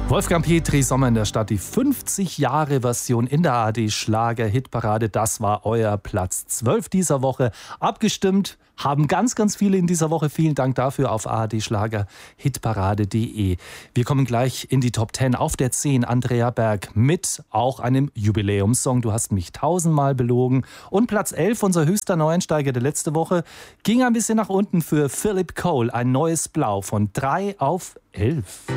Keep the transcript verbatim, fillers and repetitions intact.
Wolfgang Petri, Sommer in der Stadt, die fünfzig Jahre Version in der A R D Schlager Hitparade. Das war euer Platz zwölf dieser Woche. Abgestimmt haben ganz, ganz viele in dieser Woche. Vielen Dank dafür auf A R D Schlager Hitparade punkt de. Wir kommen gleich in die Top zehn. Auf der zehn Andrea Berg mit auch einem Jubiläumssong. Du hast mich tausendmal belogen. Und Platz elf, unser höchster Neueinsteiger der letzte Woche, ging ein bisschen nach unten für Philip Cole. Ein neues Blau von drei auf elf.